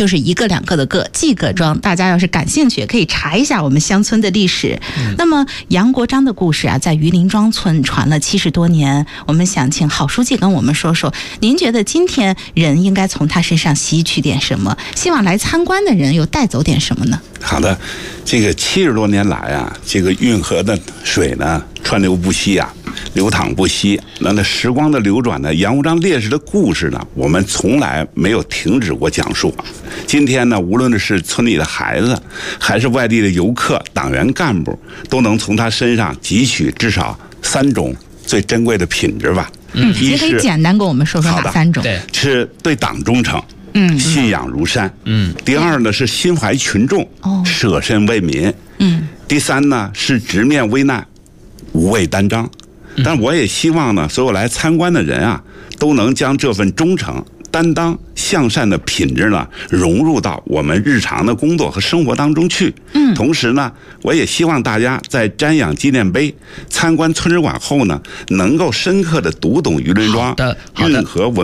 就是一个两个的个，季葛庄。大家要是感兴趣，可以查一下我们乡村的历史。那么杨国璋的故事啊，在榆林庄村传了70多年。我们想请郝书记跟我们说说，您觉得今天人应该从他身上吸取点什么？希望来参观的人又带走点什么呢？ 好的，这个70多年来啊，这个运河的水呢川流不息啊，流淌不息。那时光的流转呢，杨国璋烈士的故事呢，我们从来没有停止过讲述。今天呢，无论是村里的孩子，还是外地的游客、党员干部，都能从他身上汲取至少3种最珍贵的品质吧。 也可以简单跟我们说说哪3种？ 对，是对党忠诚。信仰如山。第二呢是心怀群众，舍身为民。第三呢是直面危难，无畏担当。但我也希望呢，所有来参观的人啊，都能将这份忠诚、担当、向善的品质呢，融入到我们日常的工作和生活当中去。同时呢，我也希望大家在瞻仰纪念碑、参观村史馆后呢，能够深刻的读懂榆林庄运河文